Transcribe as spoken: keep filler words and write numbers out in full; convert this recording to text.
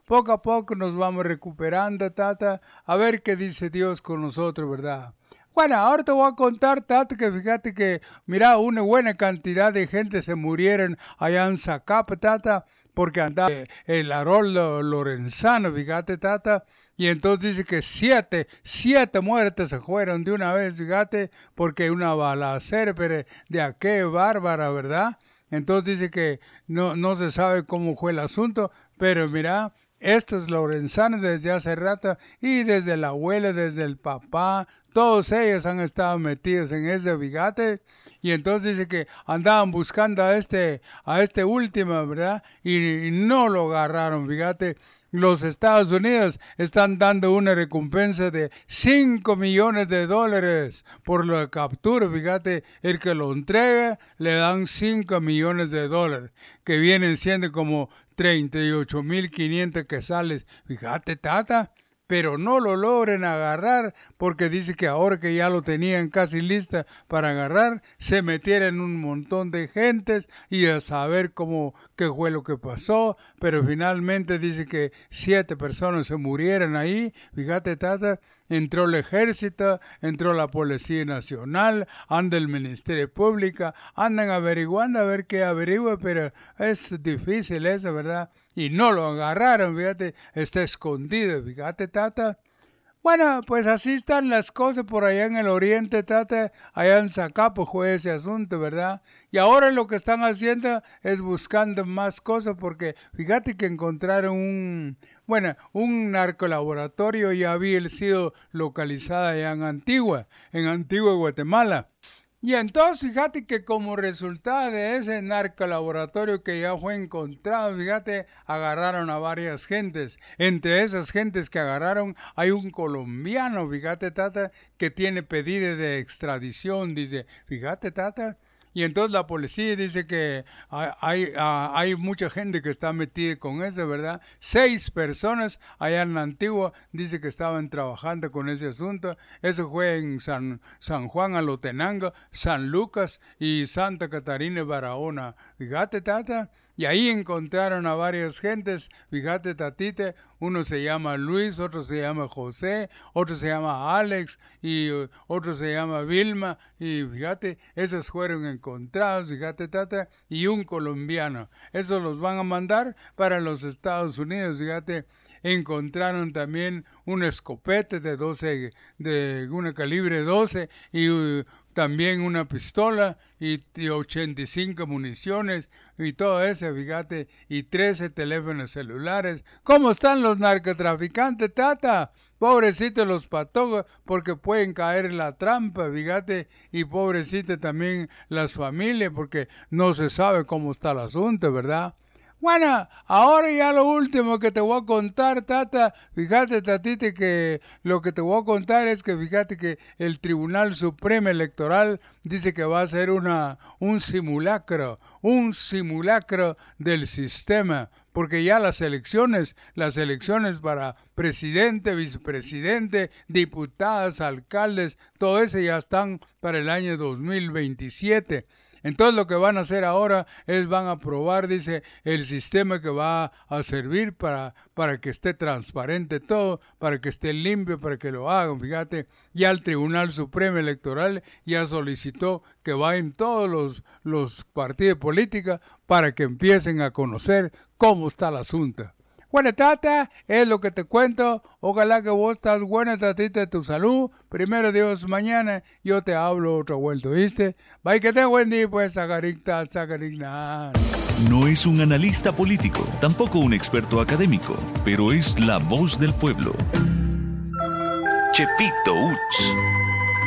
poco a poco nos vamos recuperando, tata, a ver qué dice Dios con nosotros, ¿verdad? Bueno, ahora te voy a contar, tata, que fíjate que, mira, una buena cantidad de gente se murieron allá en Zacapa, tata, porque andaba el Haroldo Lorenzano, fíjate, tata, y entonces dice que siete, siete muertes se fueron de una vez, fíjate, porque una balacera, pero de aquella bárbara, ¿verdad? Entonces dice que no, no se sabe cómo fue el asunto, pero mira, estos Lorenzanos desde hace rato, y desde la abuela, desde el papá, todos ellos han estado metidos en ese fíjate, y entonces dice que andaban buscando a este, a este último, ¿verdad? Y, y no lo agarraron, fíjate. Los Estados Unidos están dando una recompensa de cinco millones de dólares por la captura, fíjate, el que lo entrega le dan cinco millones de dólares, que vienen siendo como treinta y ocho mil quinientos quetzales, fíjate, tata. Pero no lo logren agarrar porque dice que ahora que ya lo tenían casi lista para agarrar, se metieron un montón de gentes y a saber cómo, qué fue lo que pasó, pero finalmente dice que siete personas se murieron ahí, fíjate, tata, entró el ejército, entró la Policía Nacional, anda el Ministerio Público, andan averiguando a ver qué averigua, pero es difícil eso, ¿verdad? Y no lo agarraron, fíjate, está escondido, fíjate, tata. Bueno, pues así están las cosas por allá en el oriente, tata, allá en Zacapa fue ese asunto, ¿verdad? Y ahora lo que están haciendo es buscando más cosas porque fíjate que encontraron un, bueno, un narcolaboratorio ya había sido localizado allá en Antigua, en Antigua, Guatemala. Y entonces, fíjate que como resultado de ese narcolaboratorio que ya fue encontrado, fíjate, agarraron a varias gentes. Entre esas gentes que agarraron hay un colombiano, fíjate, tata, que tiene pedido de extradición, dice, fíjate, tata. Y entonces la policía dice que hay, hay, hay mucha gente que está metida con eso, ¿verdad? Seis personas allá en la Antigua dice que estaban trabajando con ese asunto. Eso fue en San, San Juan Alotenango, San Lucas y Santa Catarina Barahona. Fíjate, tata. Y ahí encontraron a varias gentes, fíjate, tatite, uno se llama Luis, otro se llama José, otro se llama Alex y uh, otro se llama Vilma, y fíjate, esos fueron encontrados, fíjate, tata, y un colombiano. Esos los van a mandar para los Estados Unidos, fíjate. Encontraron también un escopete de doce, de una calibre doce y uh, también una pistola y, y ochenta y cinco municiones y todo eso, fíjate, y trece teléfonos celulares. ¿Cómo están los narcotraficantes, tata? Pobrecitos los patojos, porque pueden caer en la trampa, fíjate, y pobrecito también las familias, porque no se sabe cómo está el asunto, ¿verdad? Bueno, ahora ya lo último que te voy a contar, tata, fíjate, tatite, que lo que te voy a contar es que fíjate que el Tribunal Supremo Electoral dice que va a hacer una, un simulacro, un simulacro del sistema, porque ya las elecciones, las elecciones para presidente, vicepresidente, diputados, alcaldes, todo eso ya están para el año dos mil veintisiete. Entonces lo que van a hacer ahora es van a probar, dice, el sistema que va a servir para, para que esté transparente todo, para que esté limpio, para que lo hagan. Fíjate, ya el Tribunal Supremo Electoral ya solicitó que vayan todos los, los partidos políticos para que empiecen a conocer cómo está el asunto. Bueno, tata, es lo que te cuento. Ojalá que vos estás buena, tatita, de tu salud. Primero Dios, mañana yo te hablo otra vuelta, ¿viste? Bye, que te buen día, pues, sacaricta, sacaricta. No es un analista político, tampoco un experto académico, pero es la voz del pueblo. Chepito Uts.